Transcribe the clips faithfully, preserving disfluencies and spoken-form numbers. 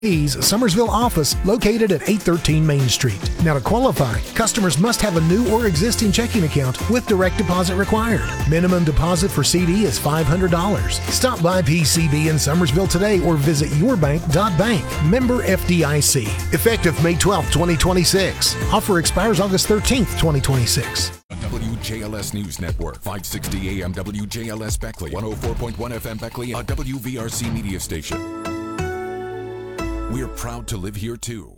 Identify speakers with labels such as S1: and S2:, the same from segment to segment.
S1: Summersville office located at eight thirteen Main Street. Now to qualify, customers must have a new or existing checking account with direct deposit required. Minimum deposit for C D is five hundred dollars. Stop by P C B in Summersville today or visit yourbank dot bank. Member F D I C. Effective May twelfth, twenty twenty-six. Offer expires August thirteenth, twenty twenty-six.
S2: W J L S News Network, five sixty A M W J L S Beckley, one oh four point one F M Beckley, a W V R C media station. We're proud to live here, too.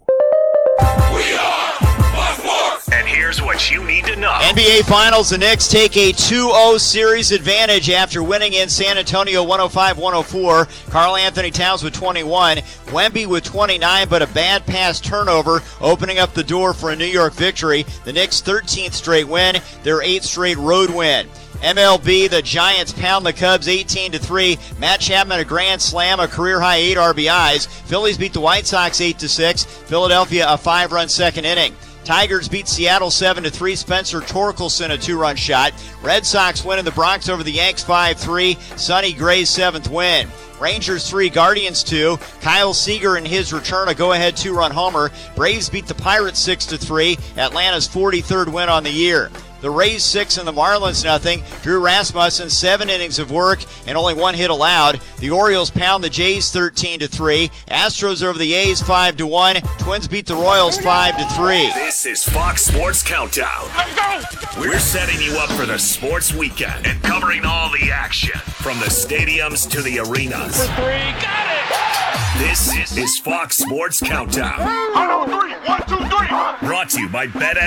S3: We are Fox Sports! And here's what you need to know.
S4: N B A Finals, the Knicks take a two oh series advantage after winning in San Antonio one oh five one oh four. Karl Anthony Towns with twenty-one, Wemby with twenty-nine, but a bad pass turnover opening up the door for a New York victory. The Knicks' thirteenth straight win, their eighth straight road win. M L B, the Giants pound the Cubs eighteen to three. Matt Chapman a grand slam, a career-high eight R B Is. Phillies beat the White Sox eight to six. Philadelphia a five-run second inning. Tigers beat Seattle seven to three. Spencer Torkelson a two-run shot. Red Sox win in the Bronx over the Yanks five three. Sonny Gray's seventh win. Rangers three, Guardians two. Kyle Seager in his return a go-ahead two-run homer. Braves beat the Pirates six to three. Atlanta's forty-third win on the year. The Rays six and the Marlins nothing. Drew Rasmussen seven innings of work and only one hit allowed. The Orioles pound the Jays thirteen to three. Astros over the A's five to one. Twins beat the Royals five to three.
S3: This is Fox Sports Countdown. Let's go! We're setting you up for the sports weekend and covering all the action from the stadiums to the arenas.
S5: For three, got it!
S3: This is, is Fox Sports Countdown.
S5: On three, one, two, three.
S3: Brought to you by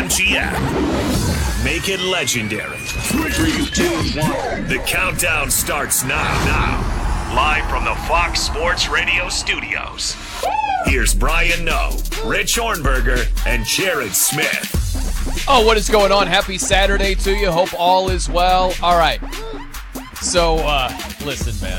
S3: BetMGM. Make it legendary. Three, two, one. The countdown starts now. Now, live from the Fox Sports Radio studios. Here's Brian Noe, Rich Hornberger, and Jared Smith.
S6: Oh, what is going on? Happy Saturday to you. Hope all is well. All right. So, uh, listen, man.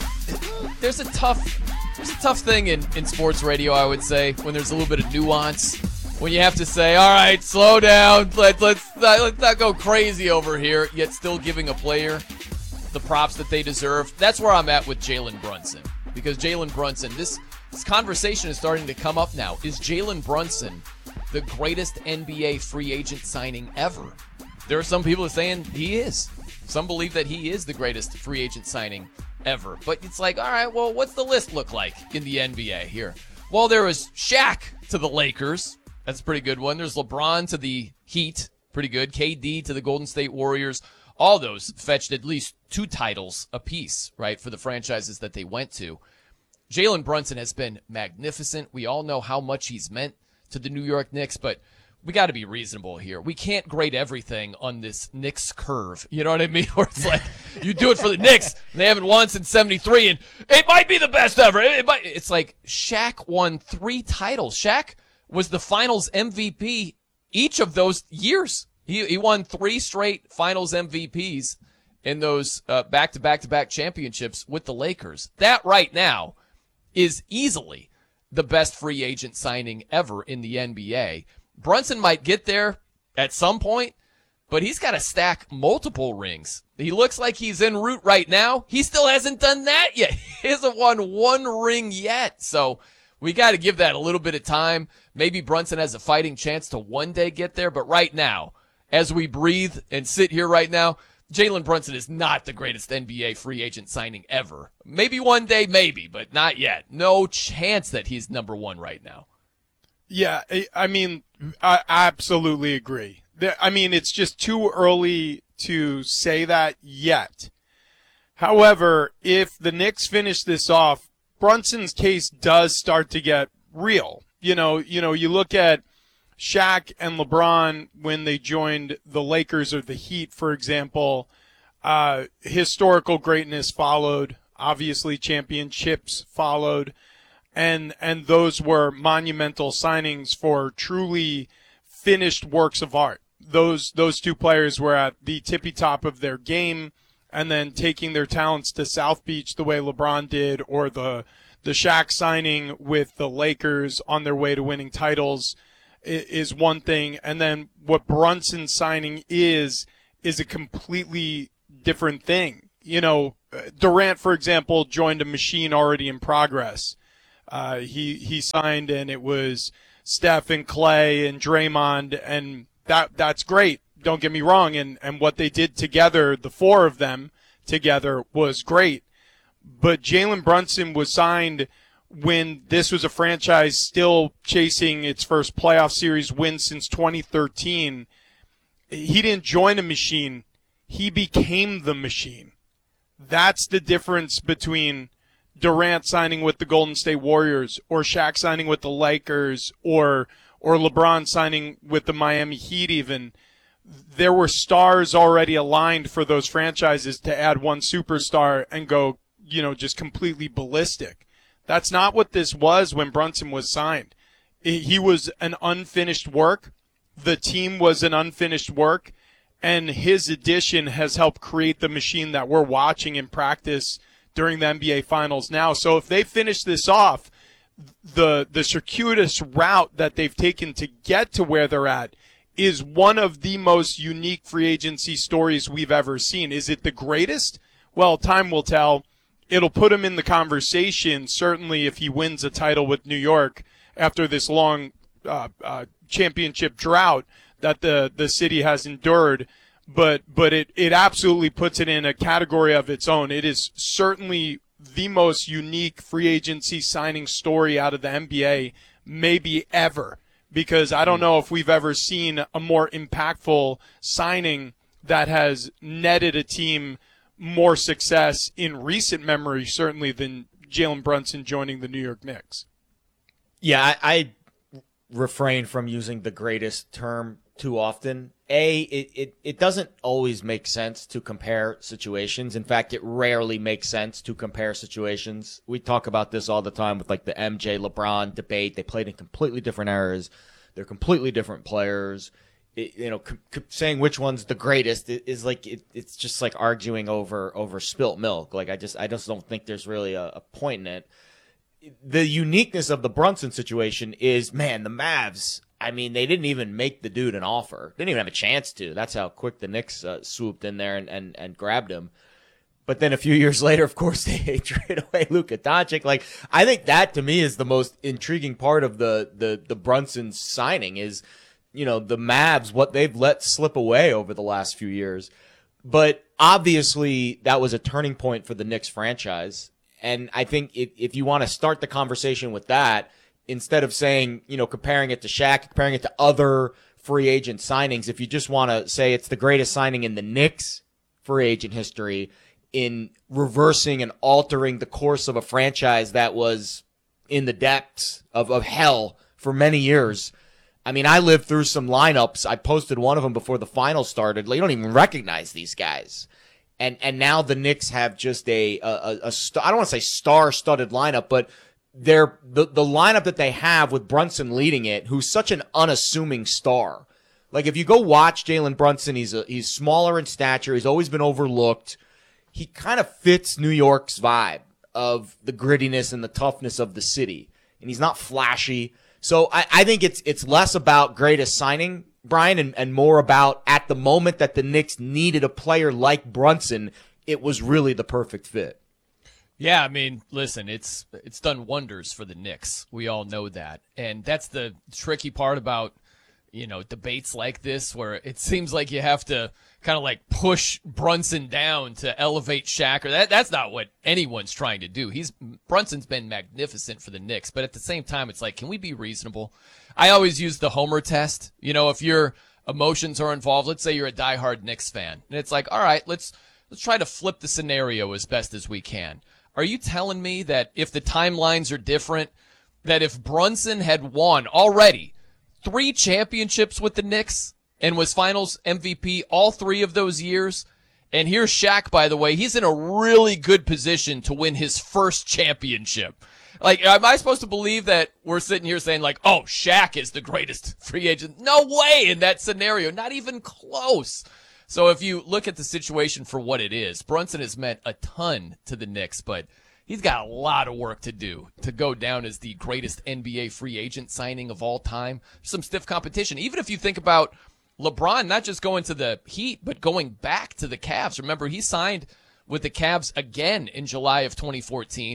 S6: There's a tough, there's a tough thing in, in sports radio, I would say, when there's a little bit of nuance. When you have to say, all right, slow down, Let, let's, not, let's not go crazy over here, yet still giving a player the props that they deserve. That's where I'm at with Jalen Brunson. Because Jalen Brunson, this, this conversation is starting to come up now. Is Jalen Brunson the greatest N B A free agent signing ever? There are some people saying he is. Some believe that he is the greatest free agent signing ever. But it's like, all right, well, what's the list look like in the N B A here? Well, there was Shaq to the Lakers. That's a pretty good one. There's LeBron to the Heat. Pretty good. K D to the Golden State Warriors. All those fetched at least two titles apiece, right, for the franchises that they went to. Jalen Brunson has been magnificent. We all know how much he's meant to the New York Knicks, but we got to be reasonable here. We can't grade everything on this Knicks curve. You know what I mean? Where it's like, you do it for the Knicks, and they haven't won since seventy-three, and it might be the best ever. It might, it's like Shaq won three titles. Shaq was the Finals M V P each of those years. He he won three straight Finals M V Ps in those uh, back-to-back-to-back championships with the Lakers. That right now is easily the best free agent signing ever in the N B A. Brunson might get there at some point, but he's got to stack multiple rings. He looks like he's en route right now. He still hasn't done that yet. He hasn't won one ring yet. So we got to give that a little bit of time. Maybe Brunson has a fighting chance to one day get there, but right now, as we breathe and sit here right now, Jalen Brunson is not the greatest N B A free agent signing ever. Maybe one day, maybe, but not yet. No chance that he's number one right now.
S7: Yeah, I mean, I absolutely agree. I mean, it's just too early to say that yet. However, if the Knicks finish this off, Brunson's case does start to get real. You know, you know, you look at Shaq and LeBron when they joined the Lakers or the Heat, for example, uh, historical greatness followed. Obviously, championships followed. And and those were monumental signings for truly finished works of art. Those those two players were at the tippy top of their game, and then taking their talents to South Beach the way LeBron did, or the the Shaq signing with the Lakers on their way to winning titles is one thing. And then what Brunson signing is, is a completely different thing. You know, Durant, for example, joined a machine already in progress. Uh, he he signed, and it was Steph and Clay and Draymond, and that that's great. Don't get me wrong, and, and what they did together, the four of them together, was great. But Jalen Brunson was signed when this was a franchise still chasing its first playoff series win since twenty thirteen. He didn't join a machine. He became the machine. That's the difference between Durant signing with the Golden State Warriors, or Shaq signing with the Lakers, or or LeBron signing with the Miami Heat even. There were stars already aligned for those franchises to add one superstar and go, you know, just completely ballistic. That's not what this was when Brunson was signed. He was an unfinished work. The team was an unfinished work. And his addition has helped create the machine that we're watching in practice during the N B A Finals now. So if they finish this off, the the circuitous route that they've taken to get to where they're at is one of the most unique free agency stories we've ever seen. Is it the greatest? Well, time will tell. It'll put him in the conversation, certainly if he wins a title with New York after this long uh, uh, championship drought that the, the city has endured. But but it, it absolutely puts it in a category of its own. It is certainly the most unique free agency signing story out of the N B A, maybe ever. Because I don't know if we've ever seen a more impactful signing that has netted a team more success in recent memory, certainly, than Jalen Brunson joining the New York Knicks.
S8: Yeah, I, I refrain from using the greatest term too often. A, it, it, it doesn't always make sense to compare situations. In fact, it rarely makes sense to compare situations. We talk about this all the time with like the M J LeBron debate. They played in completely different eras. They're completely different players. It, you know, c- c- saying which one's the greatest is, is like it, it's just like arguing over over spilt milk. Like I just I just don't think there's really a, a point in it. The uniqueness of the Brunson situation is, man, the Mavs. I mean, they didn't even make the dude an offer. Didn't even have a chance to. That's how quick the Knicks uh, swooped in there and, and, and grabbed him. But then a few years later, of course, they traded away Luka Doncic. Like, I think that to me is the most intriguing part of the the the Brunson signing is, you know, the Mavs, what they've let slip away over the last few years. But obviously, that was a turning point for the Knicks franchise. And I think if, if you want to start the conversation with that, instead of saying, you know, comparing it to Shaq, comparing it to other free agent signings, if you just want to say it's the greatest signing in the Knicks free agent history, in reversing and altering the course of a franchise that was in the depths of, of hell for many years. I mean, I lived through some lineups. I posted one of them before the finals started. Like, you don't even recognize these guys. And and now the Knicks have just a, a, a, a st- I don't want to say star-studded lineup, but they're the, the lineup that they have with Brunson leading it, who's such an unassuming star. Like, if you go watch Jalen Brunson, he's a, he's smaller in stature. He's always been overlooked. He kind of fits New York's vibe of the grittiness and the toughness of the city. And he's not flashy. So I, I think it's it's less about greatest signing, Brian, and, and more about at the moment that the Knicks needed a player like Brunson, it was really the perfect fit.
S6: Yeah, I mean, listen, it's it's done wonders for the Knicks. We all know that. And that's the tricky part about, you know, debates like this, where it seems like you have to kind of like push Brunson down to elevate Shaq. Or that that's not what anyone's trying to do. He's Brunson's been magnificent for the Knicks, but at the same time, it's like, can we be reasonable? I always use the Homer test. You know, if your emotions are involved, let's say you're a diehard Knicks fan, and it's like, all right, let's let's try to flip the scenario as best as we can. Are you telling me that if the timelines are different, that if Brunson had won already three championships with the Knicks and was finals M V P all three of those years, and here's Shaq, by the way, he's in a really good position to win his first championship. Like, am I supposed to believe that we're sitting here saying, like, oh, Shaq is the greatest free agent? No way in that scenario, not even close. So if you look at the situation for what it is, Brunson has meant a ton to the Knicks, but he's got a lot of work to do to go down as the greatest N B A free agent signing of all time. Some stiff competition. Even if you think about LeBron, not just going to the Heat, but going back to the Cavs. Remember, he signed with the Cavs again in July of twenty fourteen.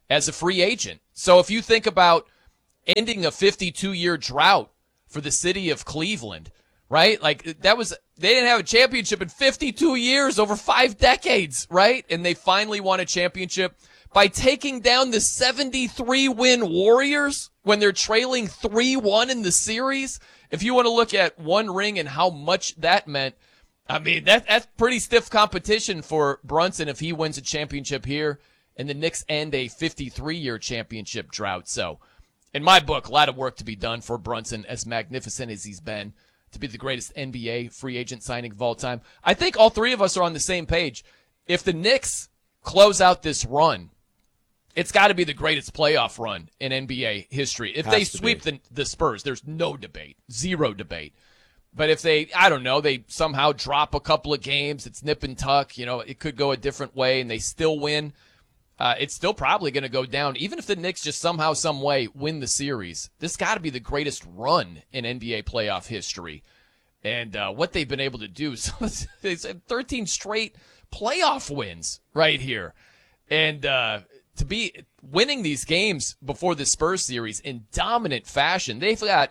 S6: as a free agent. So if you think about ending a fifty-two-year drought for the city of Cleveland, right? Like that was, they didn't have a championship in fifty-two years, over five decades, right? And they finally won a championship by taking down the seventy-three win Warriors when they're trailing three one in the series. If you want to look at one ring and how much that meant, I mean, that that's pretty stiff competition for Brunson if he wins a championship here and the Knicks end a fifty-three-year championship drought. So, in my book, a lot of work to be done for Brunson, as magnificent as he's been, to be the greatest N B A free agent signing of all time. I think all three of us are on the same page. If the Knicks close out this run, it's got to be the greatest playoff run in N B A history. If they sweep the, the Spurs, there's no debate, zero debate. But if they, I don't know, they somehow drop a couple of games, it's nip and tuck, you know, it could go a different way, and they still win, uh, it's still probably going to go down. Even if the Knicks just somehow, some way win the series, this got to be the greatest run in N B A playoff history. And uh, what they've been able to do, so it's thirteen straight playoff wins right here. And uh, to be winning these games before the Spurs series in dominant fashion, they've got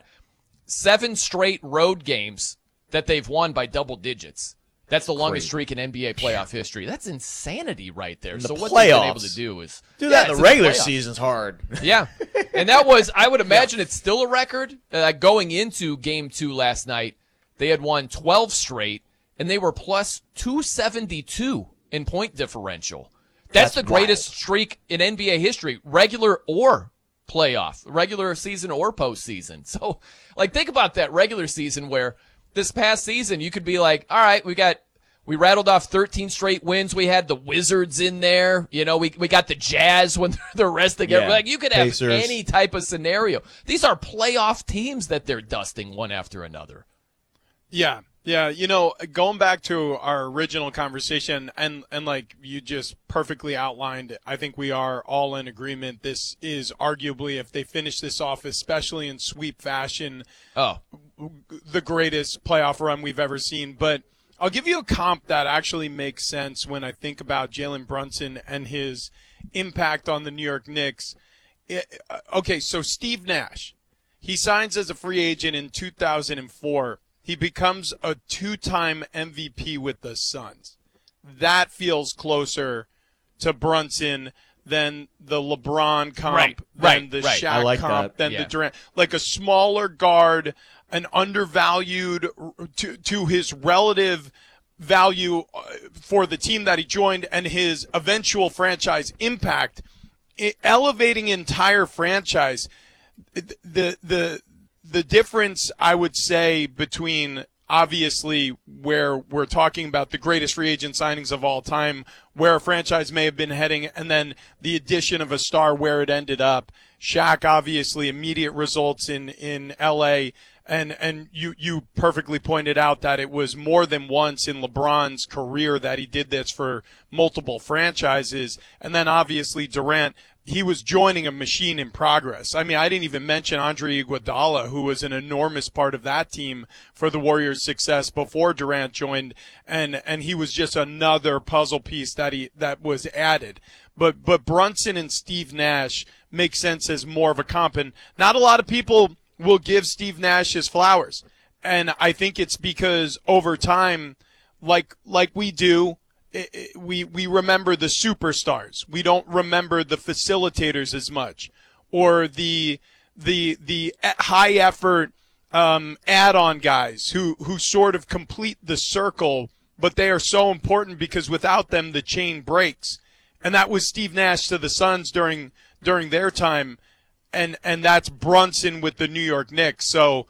S6: seven straight road games that they've won by double digits. That's the longest streak in N B A playoff history. That's insanity right there.
S8: The
S6: so what
S8: playoffs.
S6: they've been able to do is
S8: do
S6: yeah,
S8: that in the regular the season's hard.
S6: Yeah, and that was, I would imagine it's still a record. Uh, going into game two last night, they had won twelve straight, and they were plus two seventy-two in point differential. That's, That's the greatest wild. streak in N B A history, regular or playoff, regular season or postseason. So, like, think about that regular season where this past season you could be like, all right, we got, we rattled off thirteen straight wins. We had the Wizards in there. You know, we we got the Jazz when they're resting. Yeah. Like, you could have Pacers. Any type of scenario. These are playoff teams that they're dusting one after another.
S7: Yeah. Yeah, you know, going back to our original conversation, and, and like you just perfectly outlined, I think we are all in agreement. This is arguably, if they finish this off, especially in sweep fashion,
S6: oh.
S7: the greatest playoff run we've ever seen. But I'll give you a comp that actually makes sense when I think about Jalen Brunson and his impact on the New York Knicks. It, okay, so Steve Nash, he signs as a free agent in two thousand four. He becomes a two-time M V P with the Suns. That feels closer to Brunson than the LeBron comp,
S6: right,
S7: than
S6: right,
S7: the
S6: right.
S7: Shaq
S8: like
S7: comp,
S8: that.
S7: than
S6: yeah.
S7: the Durant. Like a smaller guard, an undervalued to, to his relative value for the team that he joined and his eventual franchise impact, elevating entire franchise. The the, the The difference, I would say, between obviously where we're talking about the greatest free agent signings of all time, where a franchise may have been heading, and then the addition of a star where it ended up. Shaq, obviously, immediate results in, in L A, and, and you, you perfectly pointed out that it was more than once in LeBron's career that he did this for multiple franchises. And then obviously Durant, he was joining a machine in progress. I mean, I didn't even mention Andre Iguodala, who was an enormous part of that team for the Warriors' success before Durant joined, and and he was just another puzzle piece that he that was added. But but Brunson and Steve Nash make sense as more of a comp, and not a lot of people will give Steve Nash his flowers, and I think it's because over time, like like we do. It, it, we we remember the superstars. We don't remember the facilitators as much, or the the the high effort um, add-on guys who who sort of complete the circle, but they are so important because without them the chain breaks. And that was Steve Nash to the Suns during during their time, and and that's Brunson with the New York Knicks. So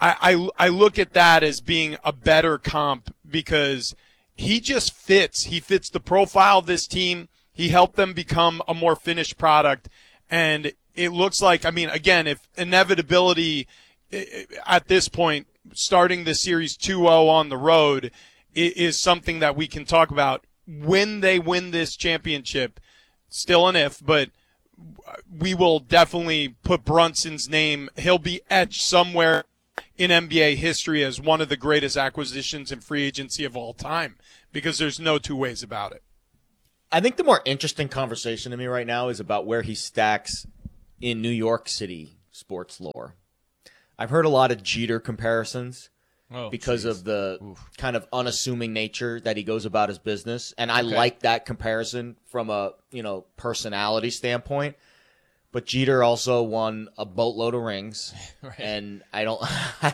S7: I I, I look at that as being a better comp because he just fits. He fits the profile of this team. He helped them become a more finished product. And it looks like, I mean, again, if inevitability at this point, starting the series two oh on the road is something that we can talk about when they win this championship, still an if, but we will definitely put Brunson's name. He'll be etched somewhere in N B A history as one of the greatest acquisitions in free agency of all time, because there's no two ways about it.
S8: I think the more interesting conversation to me right now is about where he stacks in New York City sports lore. I've heard a lot of Jeter comparisons oh, because geez. of the Oof. kind of unassuming nature that he goes about his business, and I okay. like that comparison from a you know personality standpoint. But Jeter also won a boatload of rings, right. and I don't,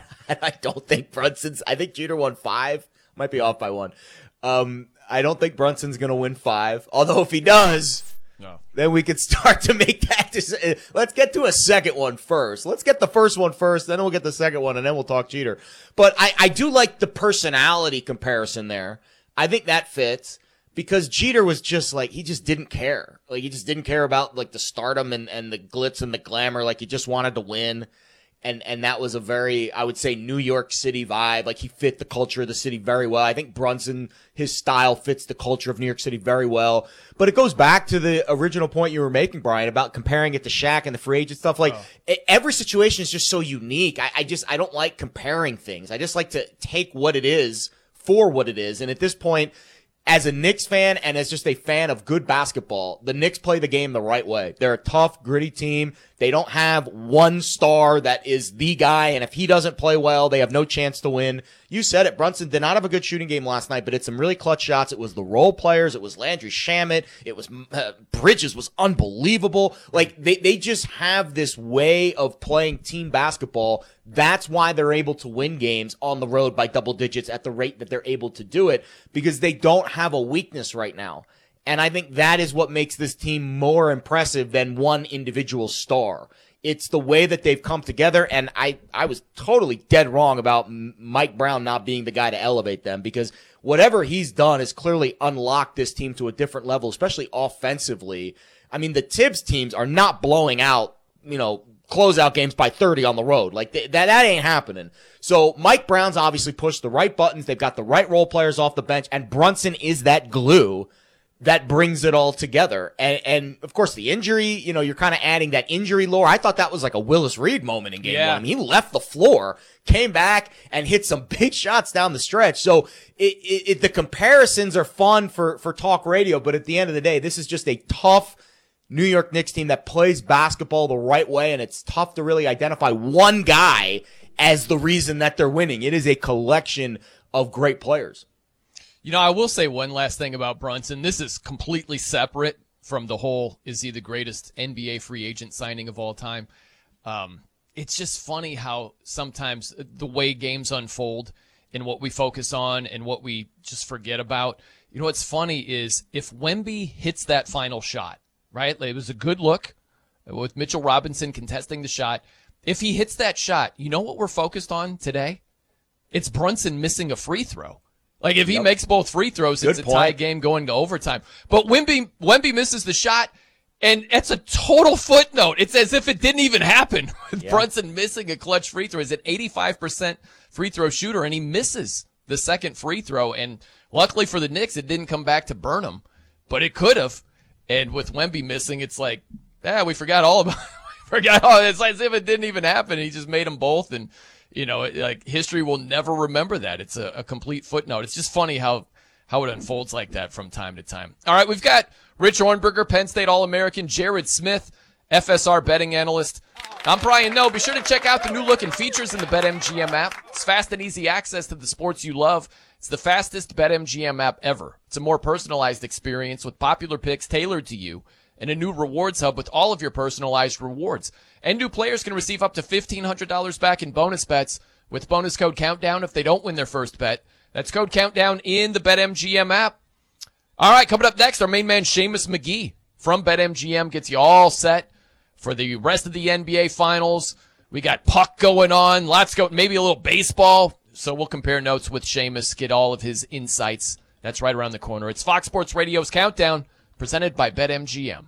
S8: I don't think Brunson's. I think Jeter won five. Might be off by one. Um, I don't think Brunson's gonna win five. Although if he does, no. then we could start to make that. Decision. Let's get to a second one first. Let's get the first one first, then we'll get the second one, and then we'll talk Jeter. But I, I do like the personality comparison there. I think that fits. Because Jeter was just like, he just didn't care. Like, he just didn't care about, like, the stardom and, and the glitz and the glamour. Like, he just wanted to win. And, and that was a very, I would say, New York City vibe. Like, he fit the culture of the city very well. I think Brunson, his style fits the culture of New York City very well. But it goes back to the original point you were making, Brian, about comparing it to Shaq and the free agent stuff. Like, oh. every situation is just so unique. I, I just, I don't like comparing things. I just like to take what it is for what it is. And at this point, as a Knicks fan and as just a fan of good basketball, the Knicks play the game the right way. They're a tough, gritty team. They don't have one star that is the guy, and if he doesn't play well, they have no chance to win. You said it. Brunson did not have a good shooting game last night, but it's some really clutch shots. It was the role players. It was Landry Shamet. It was uh, Bridges was unbelievable. Like, they, they just have this way of playing team basketball. That's why they're able to win games on the road by double digits at the rate that they're able to do it, because they don't have a weakness right now. And I think that is what makes this team more impressive than one individual star. It's the way that they've come together, and I, I was totally dead wrong about Mike Brown not being the guy to elevate them, because whatever he's done has clearly unlocked this team to a different level, especially offensively. I mean, the Tibbs teams are not blowing out, you know, closeout games by thirty on the road. Like, th- that that ain't happening. So Mike Brown's obviously pushed the right buttons. They've got the right role players off the bench, and Brunson is that glue that brings it all together. And, and of course, the injury, you know, you're kind of adding that injury lore. I thought that was like a Willis Reed moment in game yeah. one. I mean, he left the floor, came back, and hit some big shots down the stretch. So it, it, it, the comparisons are fun for, for talk radio, but at the end of the day, this is just a tough New York Knicks team that plays basketball the right way, and it's tough to really identify one guy as the reason that they're winning. It is a collection of great players.
S6: You know, I will say one last thing about Brunson. This is completely separate from the whole, is he the greatest N B A free agent signing of all time? Um, it's just funny how sometimes the way games unfold and what we focus on and what we just forget about. You know, what's funny is if Wemby hits that final shot, right? It was a good look with Mitchell Robinson contesting the shot. If he hits that shot, you know what we're focused on today? It's Brunson missing a free throw. Like, if he yep. makes both free throws, Good it's a point. tie game going to overtime. But Wemby, Wemby misses the shot, and it's a total footnote. It's as if it didn't even happen with yeah. Brunson missing a clutch free throw. He's an eighty-five percent free throw shooter, and he misses the second free throw. And luckily for the Knicks, it didn't come back to burn him, but it could have. And with Wemby missing, it's like, yeah, we forgot all about it. we forgot all. It's like as if it didn't even happen. He just made them both, and you know, like history will never remember that. It's a, a complete footnote. It's just funny how, how it unfolds like that from time to time. All right, we've got Rich Hornberger, Penn State All-American, Jared Smith, F S R betting analyst. I'm Brian Noe. Be sure to check out the new look and features in the BetMGM app. It's fast and easy access to the sports you love. It's the fastest BetMGM app ever. It's a more personalized experience with popular picks tailored to you, and a new rewards hub with all of your personalized rewards. And new players can receive up to fifteen hundred dollars back in bonus bets with bonus code COUNTDOWN if they don't win their first bet. That's code COUNTDOWN in the BetMGM app. All right, coming up next, our main man Seamus McGee from BetMGM gets you all set for the rest of the N B A Finals. We got puck going on. Let's go, maybe a little baseball. So we'll compare notes with Seamus, get all of his insights. That's right around the corner. It's Fox Sports Radio's Countdown, presented by BetMGM.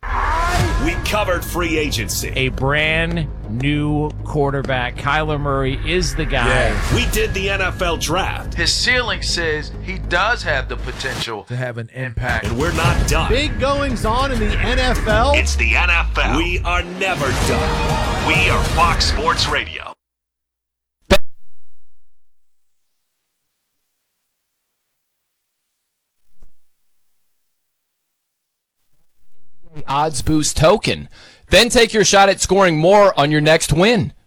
S3: We covered free agency.
S9: A brand new quarterback. Kyler Murray is the guy.
S3: Yeah. We did the N F L draft.
S10: His ceiling says he does have the potential to have an impact.
S3: And we're not done.
S11: Big goings on in the N F L.
S3: It's the N F L. We are never done. We are Fox Sports Radio.
S6: Odds Boost token. Then take your shot at scoring more on your next win.